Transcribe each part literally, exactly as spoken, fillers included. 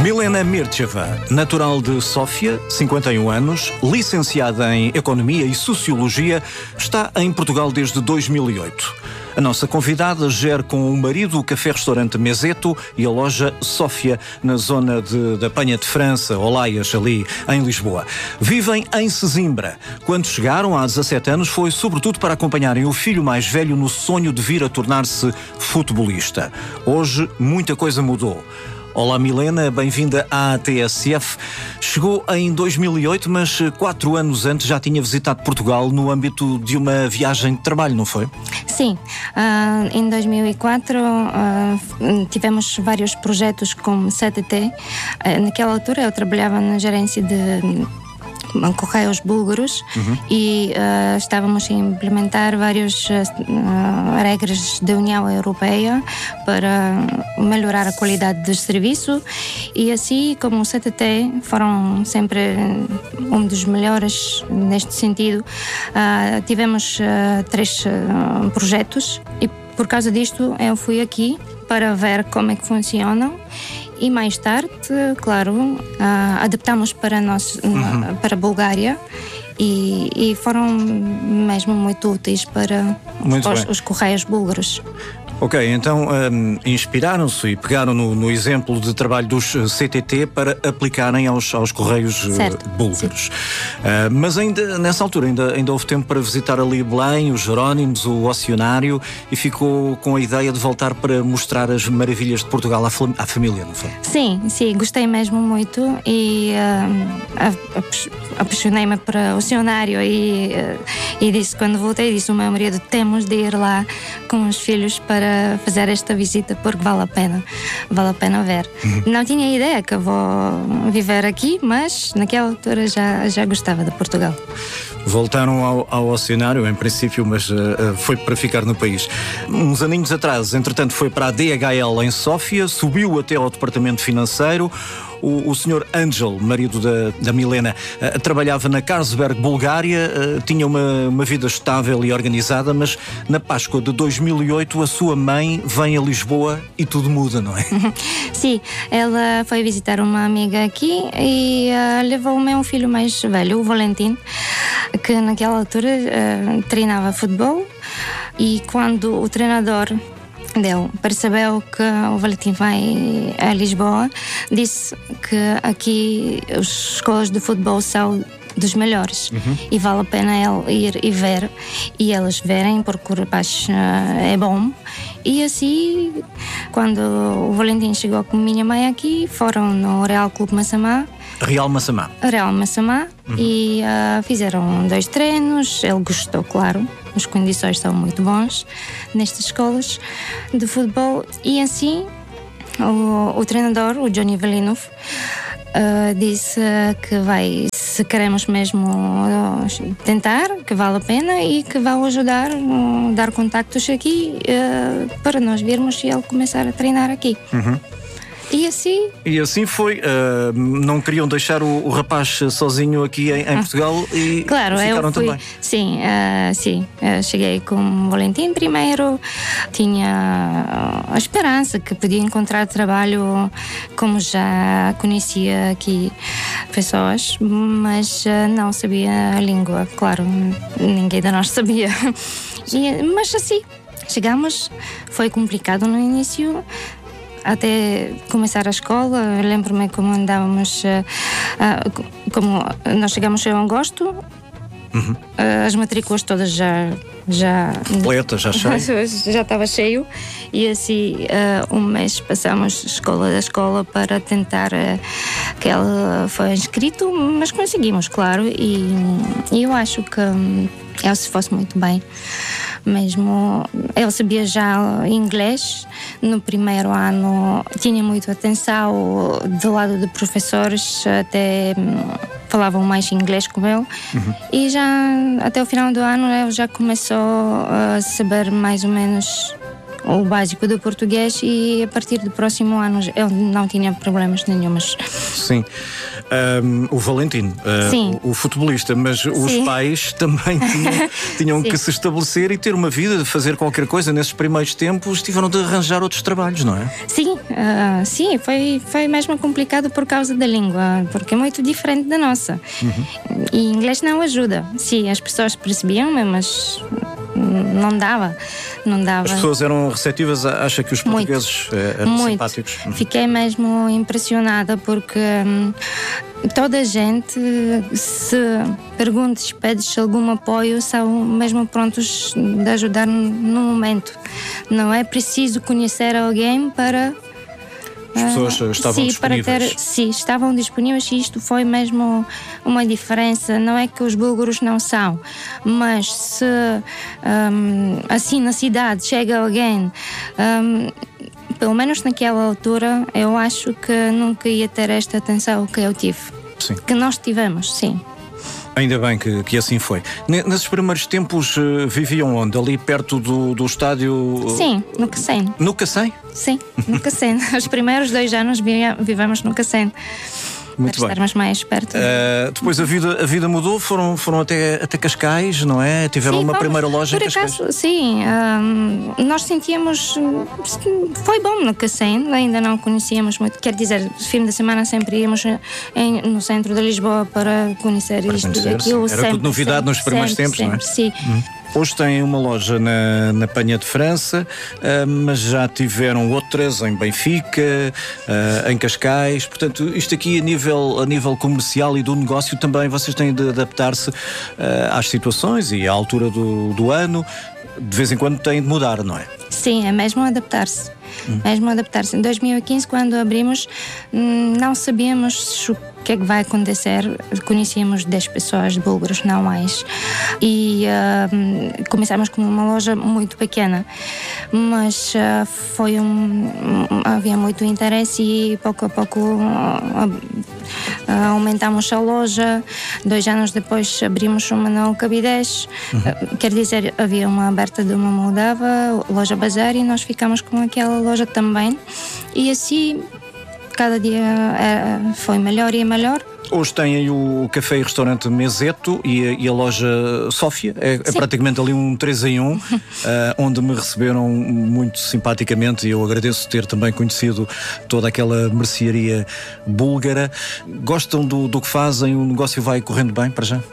Milena Mircheva, natural de Sófia, cinquenta e um anos, licenciada em Economia e Sociologia, está em Portugal desde dois mil e oito. A nossa convidada gera com o marido o café-restaurante Meseto e a loja Sófia, na zona de, da Penha de França, Olaias, ali em Lisboa. Vivem em Sesimbra. Quando chegaram, há dezassete anos, foi sobretudo para acompanharem o filho mais velho no sonho de vir a tornar-se futebolista. Hoje, muita coisa mudou. Olá Milena, bem-vinda à T S F. Chegou em dois mil e oito, mas quatro anos antes já tinha visitado Portugal no âmbito de uma viagem de trabalho, não foi? Sim, uh, em dois mil e quatro uh, tivemos vários projetos com C T T. Uh, naquela altura eu trabalhava na gerência de Correios Búlgaros uhum. e uh, estávamos a implementar várias uh, regras da União Europeia para melhorar a qualidade do serviço, e assim como o C T T foram sempre um dos melhores neste sentido, uh, tivemos uh, três uh, projetos, e por causa disto eu fui aqui para ver como é que funcionam. E mais tarde, claro, uh, adaptamos para nós, uhum. para a Bulgária, e, e foram mesmo muito úteis para muito os, os Correios búlgaros. Ok, então um, inspiraram-se e pegaram no, no exemplo de trabalho dos C T T para aplicarem aos, aos Correios uh, búlgaros. Uh, mas ainda nessa altura ainda, ainda houve tempo para visitar ali Belém, os Jerónimos, o Oceanário, e ficou com a ideia de voltar para mostrar as maravilhas de Portugal à, fam- à família, não foi? Sim, sim, gostei mesmo muito e uh, apaixonei-me para o Oceanário e, uh, e disse, quando voltei, disse ao meu marido, temos de ir lá com os filhos para fazer esta visita, porque vale a pena, vale a pena ver. Uhum. Não tinha ideia que eu vou viver aqui, mas naquela altura já, já gostava de Portugal. Voltaram ao, ao Oceanário, em princípio, mas uh, foi para ficar no país. Uns aninhos atrás, entretanto, foi para a D H L em Sófia, subiu até ao departamento financeiro. O, o senhor Angel, marido da, da Milena, uh, trabalhava na Carlsberg, Bulgária, uh, tinha uma, uma vida estável e organizada, mas na Páscoa de dois mil e oito a sua mãe vem a Lisboa e tudo muda, não é? Sim, ela foi visitar uma amiga aqui e uh, levou o meu filho mais velho, o Valentim, que naquela altura uh, treinava futebol, e quando o treinador deu, percebeu que o Valentim vai a Lisboa, disse que aqui as escolas de futebol são dos melhores, uhum. e vale a pena ele ir e ver, e eles verem, porque o rapaz uh, é bom. E assim, quando o Valentim chegou com a minha mãe aqui, foram no Real Clube Massamá. Real Massamá. Real Massamá, uhum. e uh, fizeram dois treinos, ele gostou, claro. As condições são muito bons nestas escolas de futebol, e assim o, o treinador, o Johnny Velinov, uh, disse que vai, se queremos mesmo tentar, que vale a pena e que vai ajudar, uh, dar contactos aqui uh, para nós virmos e ele começar a treinar aqui. Uhum. E assim... E assim foi. Uh, não queriam deixar o, o rapaz sozinho aqui em, em Portugal e claro, ficaram eu fui, também. Sim, uh, sim. Uh, cheguei com o Valentim primeiro. Tinha a esperança que podia encontrar trabalho, como já conhecia aqui pessoas, mas uh, não sabia a língua. Claro, ninguém de nós sabia. E, mas assim, chegamos. Foi complicado no início, até começar a escola. Lembro-me como andávamos, uh, uh, como nós chegamos em agosto, uhum. uh, as matrículas todas já já completa, já cheio. já estava cheio, e assim uh, um mês passamos escola da escola para tentar uh, que ele foi inscrito, mas conseguimos, claro, e, e eu acho que um, ele se fosse muito bem. Mesmo eu sabia já inglês. No primeiro ano tinha muita atenção do lado de professores, até falavam mais inglês com ele, uhum. e já até o final do ano ele já começou a saber mais ou menos o básico do português, e a partir do próximo ano eu não tinha problemas nenhumas. Sim. Um, o Valentim, uh, o, o futebolista, mas Sim. os pais também tinham, tinham que se estabelecer e ter uma vida, de fazer qualquer coisa. Nesses primeiros tempos tiveram de arranjar outros trabalhos, não é? Sim, uh, sim, foi, foi mesmo complicado por causa da língua, porque é muito diferente da nossa. Uhum. E inglês não ajuda. Sim, as pessoas percebiam, mas não dava, não dava. As pessoas eram receptivas, acha que os portugueses muito, eram muito. simpáticos? Uhum. Fiquei mesmo impressionada porque hum, toda a gente, se perguntes, pedes algum apoio, são mesmo prontos de ajudar no momento. Não é preciso conhecer alguém para... As pessoas uh, estavam sim, disponíveis. Para ter, sim, estavam disponíveis e isto foi mesmo uma diferença. Não é que os búlgaros não são, mas se um, assim na cidade chega alguém, um, pelo menos naquela altura, eu acho que nunca ia ter esta atenção que eu tive. Sim. Que nós tivemos, sim. Ainda bem que, que assim foi. Nesses primeiros tempos uh, viviam onde? Ali perto do, do estádio? Sim, no Cacém. No Cacém? Sim, no Cacém. Os primeiros dois anos vivemos no Cacém. Muito para bem. estarmos mais perto. Uh, depois a vida, a vida mudou, foram, foram até, até Cascais, não é? Tiveram sim, uma vamos, primeira loja por em Cascais. Acaso, sim, um, nós sentíamos. Foi bom no Cacém, ainda não conhecíamos muito. Quer dizer, no fim de semana sempre íamos em, no centro de Lisboa para conhecer para isto conhecer, e aquilo. Era sempre, tudo novidade sempre, nos primeiros sempre, tempos, sempre, não é? Sim. Hum. Hoje têm uma loja na, na Penha de França, uh, mas já tiveram outras em Benfica, uh, em Cascais. Portanto, isto aqui a nível, a nível comercial e do negócio também vocês têm de adaptar-se uh, às situações e à altura do, do ano. De vez em quando têm de mudar, não é? Sim, é mesmo adaptar-se. Hum. Mesmo adaptar-se. Em dois mil e quinze, quando abrimos, não sabíamos o que é que vai acontecer. Conhecíamos dez pessoas búlgaras, não mais. E uh, começámos com uma loja muito pequena, mas uh, foi um, havia muito interesse e pouco a pouco uh, uh, aumentamos a loja. Dois anos depois abrimos uma na Alcabidez. Uhum. Uh, quer dizer, havia uma aberta de uma Moldava, loja Bazar, e nós ficamos com aquela loja também. E assim cada dia é, foi melhor e melhor. Hoje tem aí o café e restaurante Meseto e a, e a loja Sófia, é, é praticamente ali um três em um, uh, onde me receberam muito simpaticamente, e eu agradeço ter também conhecido toda aquela mercearia búlgara. Gostam do, do que fazem? O negócio vai correndo bem para já?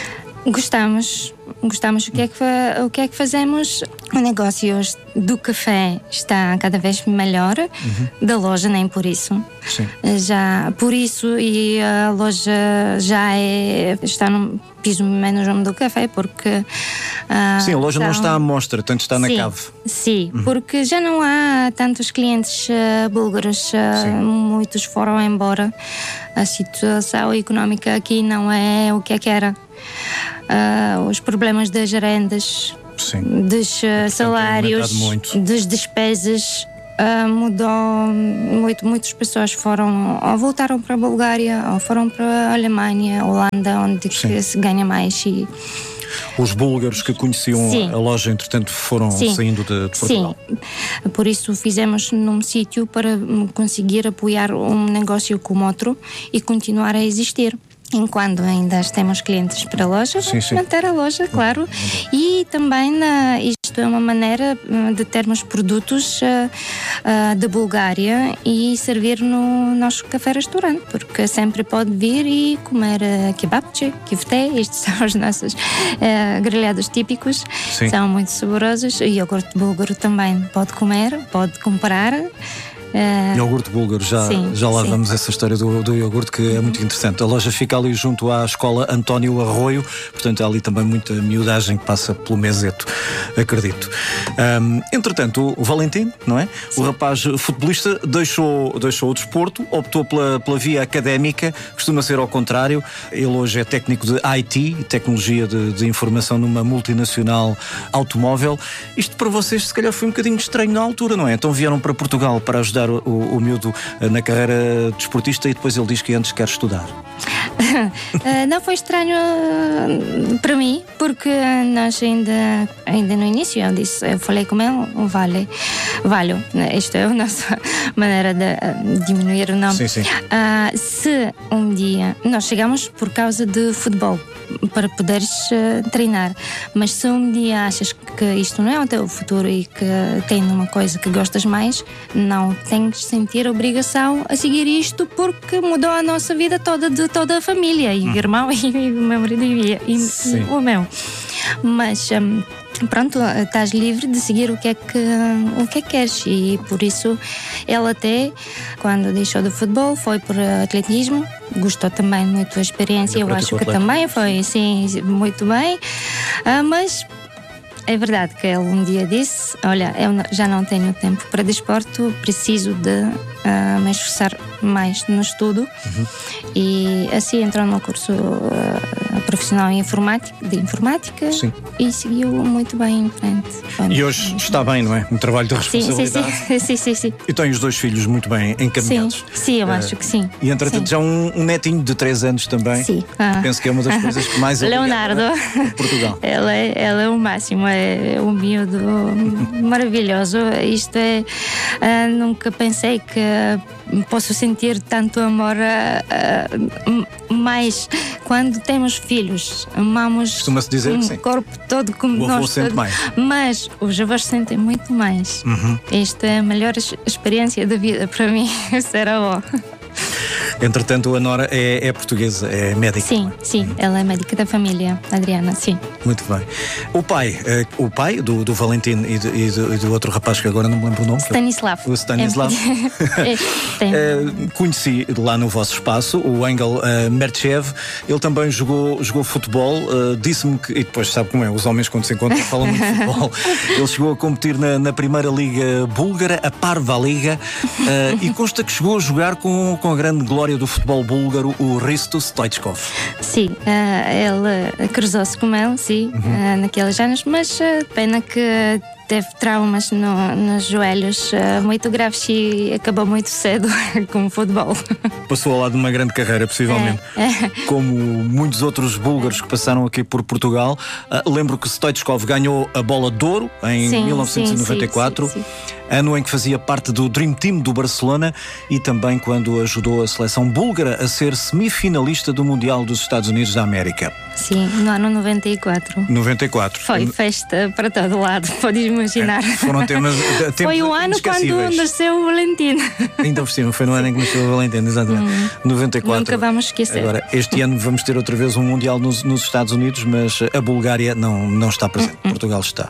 Gostamos, gostamos. O que é que, o que é que fazemos? O negócio do café está cada vez melhor, uhum. Da loja nem por isso. Sim. Já por isso, e a loja já é, está no piso menos do café, porque uh, sim, a loja então, não está à mostra, tanto está na sim, cave. Sim, uhum. Porque já não há tantos clientes uh, búlgaros, uh, muitos foram embora. A situação económica aqui não é o que é que era. Uh, os problemas das rendas, sim. Dos uh, salários, das despesas, uh, mudou muito. Muitas pessoas foram ou voltaram para a Bulgária ou foram para a Alemanha, Holanda, onde que se ganha mais. E os búlgaros que conheciam sim. a loja, entretanto, foram sim. saindo de, de Portugal. Sim, por isso fizemos num sítio para conseguir apoiar um negócio como outro e continuar a existir. Enquanto ainda temos clientes para a loja, sim, vamos sim. manter a loja, claro. Uhum. E também uh, isto é uma maneira de termos produtos uh, uh, da Bulgária e servir no nosso café-restaurante, porque sempre pode vir e comer uh, kebabchi, kifte, estes são os nossos uh, grelhados típicos, sim. São muito saborosos. E iogurte búlgaro também pode comer, pode comprar. Uh, iogurte búlgaro, já, sim, já lá sim. vamos essa história do, do iogurte, que é muito interessante. A loja fica ali junto à escola António Arroio, portanto há ali também muita miudagem que passa pelo Meseto, acredito. Um, entretanto, o Valentim, não é? Sim. O rapaz futebolista deixou, deixou o desporto, optou pela, pela via académica, costuma ser ao contrário. Ele hoje é técnico de I T, Tecnologia de, de Informação, numa multinacional automóvel. Isto para vocês se calhar foi um bocadinho estranho na altura, não é? Então vieram para Portugal para ajudar O, o, o miúdo na carreira desportista e depois ele diz que antes quer estudar. Não foi estranho para mim, porque nós ainda, ainda no início eu disse, eu falei com ele, vale, valho, isto é a nossa maneira de diminuir o nome. Sim, sim. Uh, se um dia nós chegamos por causa de futebol, para poderes uh, treinar. Mas se um dia achas que isto não é o teu futuro e que tem uma coisa que gostas mais, não tens de sentir obrigação a seguir isto, porque mudou a nossa vida toda, de toda a família, e o irmão e o meu marido e, e, e o meu. Mas um, pronto, estás livre de seguir o que é que, o que é que queres, e por isso ela até, quando deixou do futebol, foi por atletismo, gostou também muito da experiência, eu acho que também foi, sim, muito bem, ah, mas é verdade que ele um dia disse, olha, eu já não tenho tempo para desporto, preciso de uh, me esforçar mais no estudo, uhum. E assim entrou no curso uh, profissional em informática, de informática. Sim. E seguiu muito bem em frente. Bom, e hoje é, está bem, não é? Um trabalho de responsabilidade. Sim, sim, sim, sim, sim. E tem os dois filhos muito bem encaminhados. Sim, sim, eu uh, acho que sim. E entretanto já um, um netinho de três anos também. Sim. Ah. Penso que é uma das coisas que mais Leonardo. Em Portugal. Ela é, ela é o máximo, é um miúdo maravilhoso. Isto é, uh, nunca pensei que posso sentir tanto amor uh, uh, mais quando temos filhos. Amamos Costuma-se dizer um que sim. corpo todo como o avô nós sente todo, mais. Mas os avós sentem muito mais. Uhum. Isto é a melhor experiência da vida para mim, ser avó. Entretanto, a Nora é, é portuguesa, é médica. Sim, sim, ela é médica da família, Adriana, sim. Muito bem. O pai, uh, o pai do, do Valentim e do, e, do, e do outro rapaz que agora não me lembro o nome. Stanislav. O Stanislav. É, uh, conheci lá no vosso espaço o Engel uh, Mertchev. Ele também jogou, jogou futebol. Uh, disse-me que, e depois sabe como é, os homens quando se encontram falam muito de futebol. Ele chegou a competir na, na primeira liga búlgara, a Parva Liga, uh, e consta que chegou a jogar com, com a grande glória do futebol búlgaro, o Hristo Stoichkov. Sim, uh, ele cruzou-se com ele, sim, uhum. uh, naqueles anos, mas uh, pena que teve traumas no, nos joelhos uh, muito graves e acabou muito cedo com o futebol. Passou ao lado de uma grande carreira, possivelmente. É, é. Como muitos outros búlgaros que passaram aqui por Portugal. Uh, lembro que Stoichkov ganhou a Bola de Ouro em sim, mil novecentos e noventa e quatro. Sim, sim, sim. Ano em que fazia parte do Dream Team do Barcelona, e também quando ajudou a seleção búlgara a ser semifinalista do Mundial dos Estados Unidos da América. Sim, no ano noventa e quatro. noventa e quatro. Foi festa para todo lado, podes imaginar. É, foram temas, tempos foi o ano quando nasceu o Valentino. Ainda por cima, foi no ano em que nasceu o Valentino, exatamente. Hum, noventa e quatro. Nunca vamos esquecer. Agora, este ano vamos ter outra vez um Mundial nos, nos Estados Unidos, mas a Bulgária não, não está presente. Hum, Portugal está.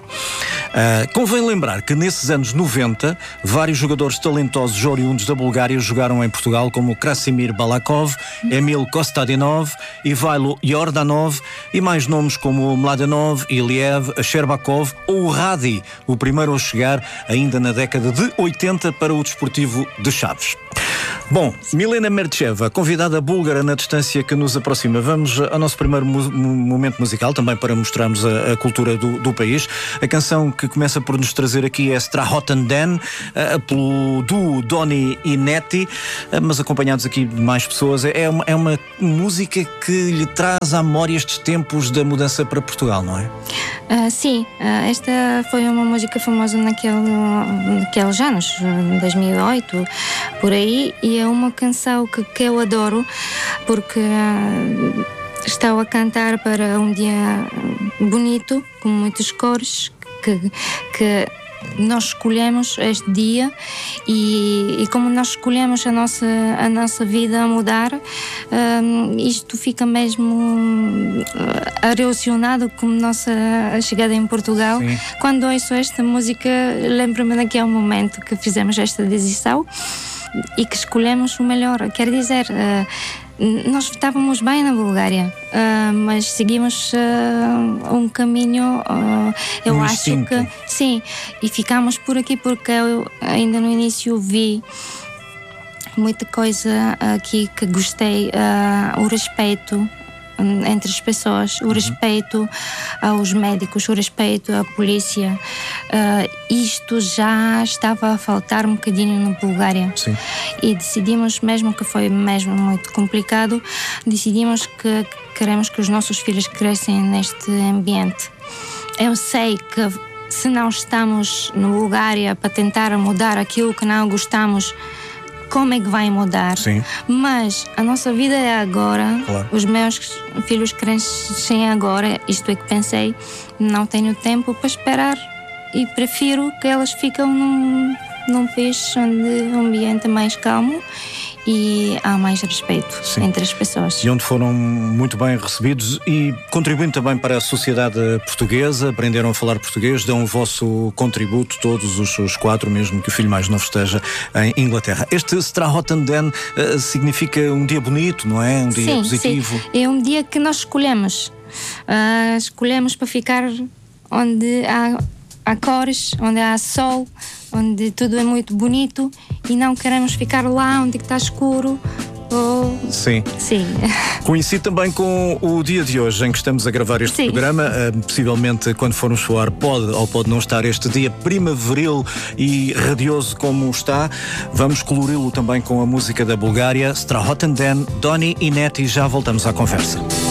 Uh, convém lembrar que nesses anos noventa, vários jogadores talentosos oriundos da Bulgária jogaram em Portugal, como Krasimir Balakov, Emil Kostadinov, Ivailo Yordanov e mais nomes como Mladenov, Iliev, Sherbakov ou o Radi, o primeiro a chegar ainda na década de oitenta para o Desportivo de Chaves. Bom, Milena Mertcheva, convidada búlgara na distância que nos aproxima. Vamos ao nosso primeiro mu- momento musical, também para mostrarmos a, a cultura do, do país. A canção que começa por nos trazer aqui é Strahoten Den, uh, pelo duo Doni e Neti, uh, mas acompanhados aqui de mais pessoas. É uma, é uma música que lhe traz à memória estes tempos da mudança para Portugal, não é? Uh, sim, uh, esta foi uma música famosa naquele, naqueles anos, dois mil e oito, por aí, e é uma canção que, que eu adoro, porque uh, estou a cantar para um dia bonito, com muitos cores, que, que nós escolhemos este dia, e, e como nós escolhemos a nossa, a nossa vida a mudar, um, isto fica mesmo erosionado com a nossa chegada em Portugal. Sim. Quando ouço esta música, lembro-me daquele momento que fizemos esta decisão e que escolhemos o melhor. Quer dizer, uh, nós estávamos bem na Bulgária, uh, mas seguimos uh, um caminho, uh, eu um acho instinto. que sim, e ficamos por aqui porque eu ainda no início vi muita coisa aqui que gostei, uh, o respeito entre as pessoas, o uhum. respeito aos médicos, o respeito à polícia. Uh, isto já estava a faltar um bocadinho na Bulgária. Sim. E decidimos, mesmo que foi mesmo muito complicado, decidimos que queremos que os nossos filhos cresçam neste ambiente. Eu sei que se não estamos na Bulgária para tentar mudar aquilo que não gostamos, como é que vai mudar. Sim. Mas a nossa vida é agora. Claro. Os meus filhos crescem agora. Isto é que pensei, não tenho tempo para esperar e prefiro que elas fiquem num, num país onde o ambiente é mais calmo e há mais respeito. Sim. Entre as pessoas. E onde foram muito bem recebidos e contribuindo também para a sociedade portuguesa, aprenderam a falar português, dão o vosso contributo, todos os, os quatro, mesmo que o filho mais novo esteja em Inglaterra. Este Strahoten Den uh, significa um dia bonito, não é? Um dia sim, positivo. Sim. É um dia que nós escolhemos. Uh, escolhemos para ficar onde há, há cores, onde há sol, onde tudo é muito bonito e não queremos ficar lá onde está escuro. Ou... Sim. Sim. Coincide também com o dia de hoje em que estamos a gravar este Sim. programa. Uh, possivelmente, quando formos soar, pode ou pode não estar este dia primaveril e radioso como está. Vamos colori-lo também com a música da Bulgária, Strahoten Den, Doni e Neti. Já voltamos à conversa.